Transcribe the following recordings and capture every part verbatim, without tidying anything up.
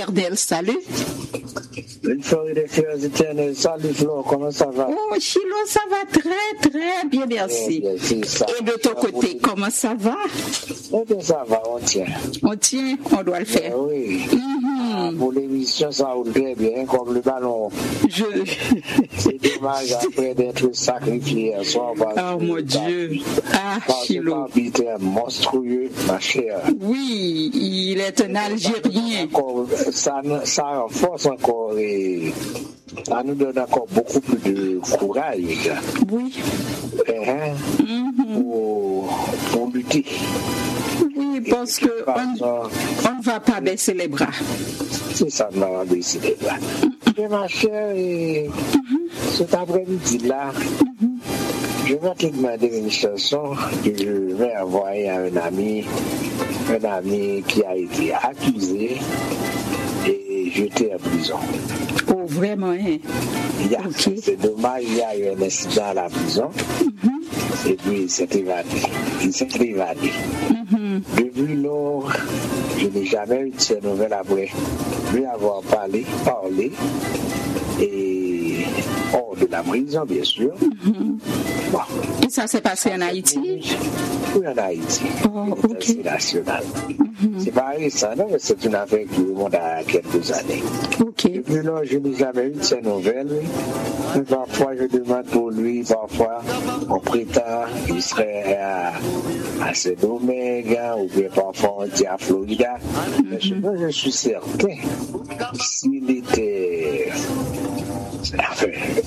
Éternel, salut. Une forêt de fleurs éternelles, salut Flo, comment ça va? Oh, Chilo, ça va très très bien, merci. Eh bien, ça. Et de ton côté, comment ça va? Eh bien, ça va, on tient. On tient, on doit le faire. Eh oui. Mm-hmm. Pour l'émission, ça roule très bien, comme le ballon. Je... C'est dommage après d'être sacrifié un soir. Oh mon Dieu. Ah, Chilo. Il est monstrueux, ma chère. Oui, il est un Algérien. Ça, ça renforce encore et ça nous donne encore beaucoup plus de courage. Oui. Hein, mm-hmm. pour, pour lutter. Oui, parce qu'on on ne va pas baisser les bras. C'est ça, on va baisser les bras. Mm-hmm. Et ma chère, et mm-hmm. cet après-midi-là, mm-hmm. je vais te demander une chanson que je vais envoyer à un ami, un ami qui a été accusé et jeté en prison. Oh, vraiment, hein? Il y a, okay. C'est dommage, il y a eu un incident à la prison, mm-hmm. et puis il s'est évadé. Il s'est évadé. Mm-hmm. Depuis lors, je n'ai jamais eu de ces nouvelles après lui avoir parlé, parlé, et hors de la prison, bien sûr. Mm-hmm. Bon. Et ça s'est passé ça, en Haïti? Oui, en Haïti. Oh, ok. C'est national. Mm-hmm. C'est pas récent, non, mais c'est une affaire qui remonte à quelques années. Ok. Depuis lors, je n'ai jamais eu de ces nouvelles. Parfois, je demande pour lui, parfois, on prétend qu'il serait à, à Saint-Domingue, ou bien parfois on dit à Florida. Mm-hmm. Mais je, moi, je suis certain, s'il était... Enfin,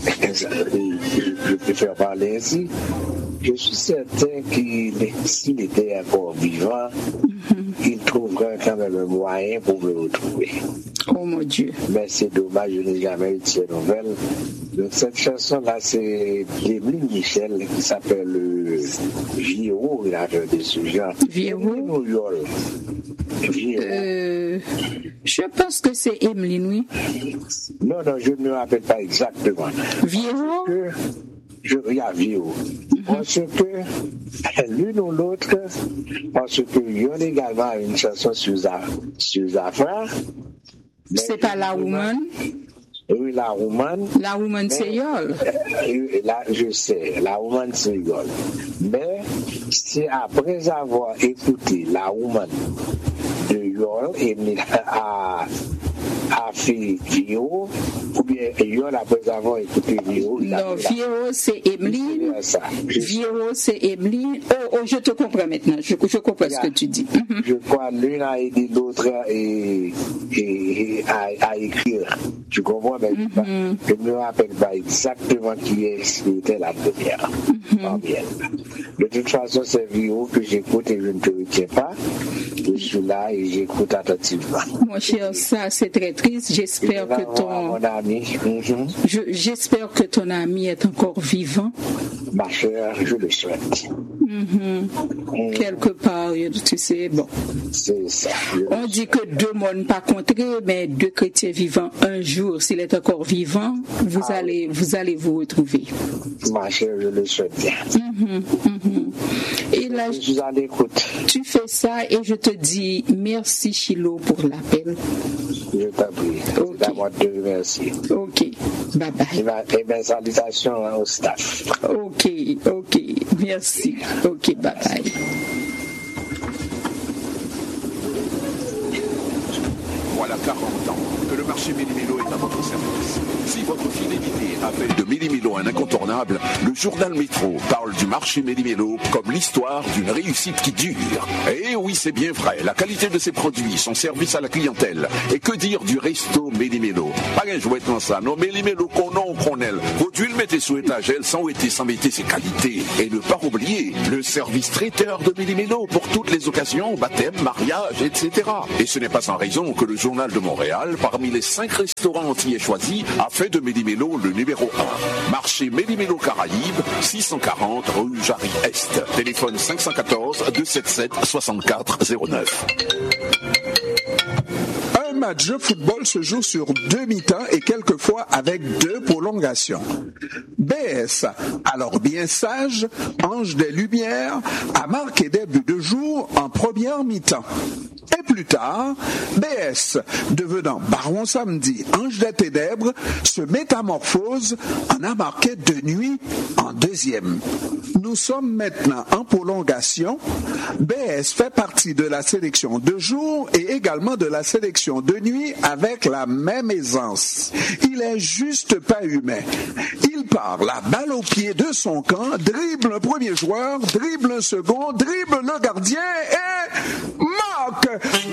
je préfère parler ainsi. Je suis certain qu'il, s'il était encore vivant, mm-hmm. il trouverait quand même un moyen pour me retrouver. Oh mon Dieu. Mais c'est dommage, je n'ai jamais eu de ces nouvelles. Donc cette chanson-là, c'est Emeline Michel qui s'appelle le Viro, il a fait des sujets. Viro? Euh, je pense que c'est Emeline, oui. Non, non, je ne me rappelle pas exactement. Viro? Que je regarde Viro. Parce que l'une ou l'autre, parce que il y a également une chanson sur Zafra. C'est pas La Woman? Oui, La Woman. La Woman, c'est Yol. Là, je sais, La Woman, c'est Yol. Mais c'est après avoir écouté La Woman de Yol et à, à fait Viro, ou bien Yol après avoir écouté Viro. Non, Viro, c'est Emeline. Viro, c'est Emeline. Oh, oh, je te comprends maintenant. Je, je comprends yeah. ce que tu dis. Mm-hmm. Je crois l'une a aidé l'autre et, et, et à, à écrire. Tu comprends? Mais mm-hmm. je ne me rappelle pas exactement qui était la première. Mm-hmm. De toute façon, c'est Viro que j'écoute et je ne te retiens pas. Je suis là et j'écoute attentivement. Mon cher, ça c'est très triste. J'espère que ton mon ami. Mm-hmm. je, j'espère que ton ami est encore vivant. Ma chère, je le souhaite. Mm-hmm. Mm-hmm. Quelque part, tu sais, bon. C'est ça. On dit que deux mondes pas contrés, mais deux chrétiens vivants un jour, s'il est encore vivant, vous ah, allez, vous allez vous retrouver. Ma chère, je le souhaite bien. Mm-hmm. Mm-hmm. Et là, je suis à l'écoute. Tu fais ça et je te dis merci Chilo pour l'appel. Je t'en prie. Okay. C'est à moi de te remercier. Ok, bye bye. Et, ma, et mes salutations hein, au staff. Ok, ok, merci. Ok, bye bye. Voilà quarante ans que le marché Méli-Mélo est à votre service. Si votre fidélité a fait de Méli-Mélo un incontournable, le journal Métro parle du marché Méli-Mélo comme l'histoire d'une réussite qui dure. Et oui, c'est bien vrai, la qualité de ses produits, son service à la clientèle. Et que dire du resto Méli-Mélo? Pas un jouet dans ça, non, Méli-Mélo qu'on a, qu'on aime. Produit le mettez sous étagère sans ouéter, sans mettre ses qualités. Et ne pas oublier le service traiteur de Méli-Mélo pour toutes les occasions, baptême, mariage, et cetera. Et ce n'est pas sans raison que le journal de Montréal, parmi les cinq restaurants entiers choisis, a fait de Méli-Mélo le numéro un. Marché Méli-Mélo Caraïbes, six cent quarante rue Jarry-Est. Téléphone cinq un quatre, deux sept sept, six quatre zéro neuf. Un match de football se joue sur deux mi-temps et quelquefois avec deux prolongations. B S, alors bien sage, ange des lumières, a marqué des buts de jour en première mi-temps. Et plus tard, B S, devenant Baron Samedi, ange des ténèbres, se métamorphose en a marqué de nuit en deuxième. Nous sommes maintenant en prolongation. B S fait partie de la sélection de jour et également de la sélection de nuit avec la même aisance. Il est juste pas humain. Il part la balle au pied de son camp, dribble le premier joueur, dribble le second, dribble le gardien et marque.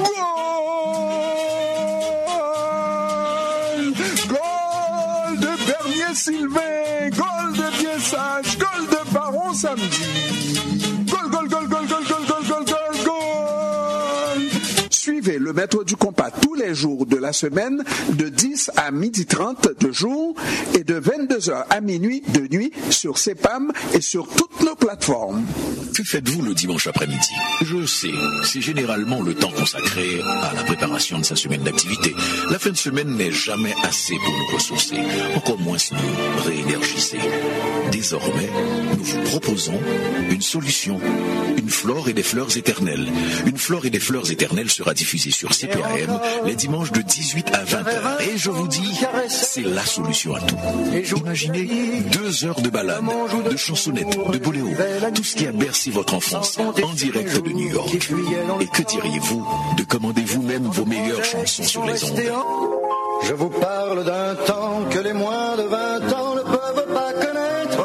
Goal! Goal de Bernier Sylvain, goal de Biensage, goal de Baron Samedi. Goal, goal, goal, goal, goal, goal, goal, goal, goal, goal! Suivez le maître du compas tous les jours de la semaine de dix à midi trente de jour et de vingt-deux heures à minuit de nuit sur C P A M et sur toutes nos plateformes. Que faites-vous le dimanche après-midi? Je sais, c'est généralement le temps consacré à la préparation de sa semaine d'activité. La fin de semaine n'est jamais assez pour nous ressourcer, encore moins nous réénergiser. Désormais, nous vous proposons une solution, une flore et des fleurs éternelles. Une flore et des fleurs éternelles sera diffusée sur C P A M les dimanches de dix-huit à vingt heures. Et je vous dis, c'est la solution à tout. Imaginez deux heures de balade, de chansonnettes, de boléro, tout ce qui a bercé votre enfance en direct de New York. Et que diriez-vous de commander vous-même vos meilleures chansons sur les ondes? Je vous parle d'un temps que les moins de vingt ans ne peuvent pas connaître.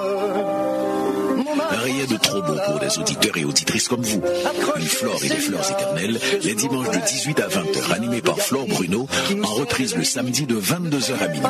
Rien de trop beau pour des auditeurs et auditrices comme vous. Une flore et des fleurs éternelles, les dimanches de dix-huit à vingt heures, animés par Flore Bruno, en reprise le samedi de vingt-deux heures à minuit.